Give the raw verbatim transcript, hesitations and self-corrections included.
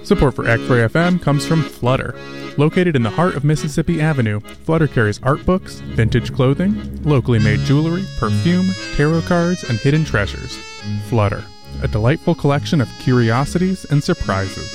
Support for Act three F M comes from Flutter. Located in the heart of Mississippi Avenue, Flutter carries art books, vintage clothing, locally made jewelry, perfume, tarot cards, and hidden treasures. Flutter, a delightful collection of curiosities and surprises.